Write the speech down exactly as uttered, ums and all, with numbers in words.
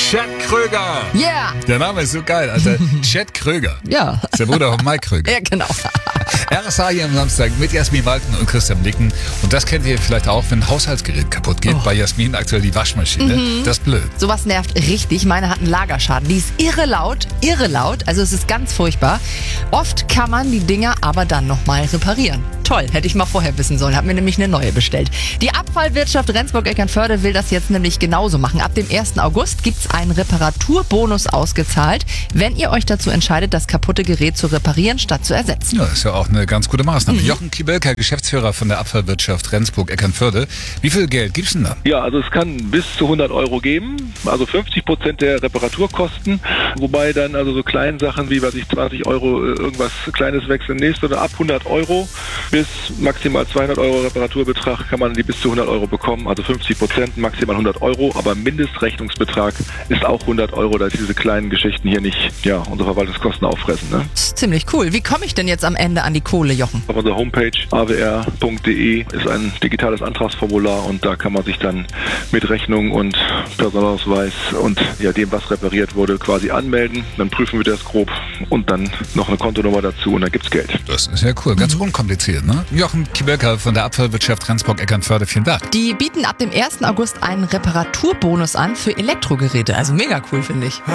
Chad Kröger. Yeah. Der Name ist so geil, Alter. Chad Kröger. Ja. Ist der Bruder von Mike Kröger. Ja, genau. R S A hier am Samstag mit Jasmin Walken und Christian Blicken. Und das kennt ihr vielleicht auch, wenn ein Haushaltsgerät kaputt geht. Oh. Bei Jasmin aktuell die Waschmaschine. Mhm. Das ist blöd. Sowas nervt richtig. Meine hat einen Lagerschaden. Die ist irre laut, irre laut. Also es ist ganz furchtbar. Oft kann man die Dinger aber dann nochmal reparieren. Toll, hätte ich mal vorher wissen sollen. Hab mir nämlich eine neue bestellt. Die Abfallwirtschaft Rendsburg-Eckernförde will das jetzt nämlich genauso machen. Ab dem ersten August gibt's einen Reparaturbonus ausgezahlt, wenn ihr euch dazu entscheidet, das kaputte Gerät zu reparieren, statt zu ersetzen. Ja, ist ja auch eine ganz gute Maßnahme. Mhm. Jochen Kibelka, Geschäftsführer von der Abfallwirtschaft Rendsburg-Eckernförde. Wie viel Geld gibt's denn da? Ja, also es kann bis zu hundert Euro geben, also fünfzig Prozent der Reparaturkosten, wobei dann also so kleine Sachen wie, weiß ich, zwanzig Euro irgendwas Kleines wechseln nächste oder ab hundert Euro bis maximal zweihundert Euro Reparaturbetrag kann man die bis zu hundert Euro bekommen, also fünfzig Prozent, maximal hundert Euro, aber Mindestrechnungsbetrag ist auch hundert Euro, da diese kleinen Geschichten hier nicht, ja, unsere Verwaltungskosten auffressen. Ne? Das ist ziemlich cool. Wie komme ich denn jetzt am Ende an die Kohle, Jochen? Auf unserer Homepage a w r punkt d e ist ein digitales Antragsformular und da kann man sich dann mit Rechnung und Personalausweis und ja, dem, was repariert wurde, quasi anmelden. Dann prüfen wir das grob und dann noch eine Kontonummer dazu und dann gibt's Geld. Das ist ja cool, ganz mhm. unkompliziert, ne? Jochen Kibelka von der Abfallwirtschaft Rendsburg-Eckernförde, vielen Dank. Die bieten ab dem ersten August einen Reparaturbonus an für Elektrogeräte. Also mega cool, finde ich.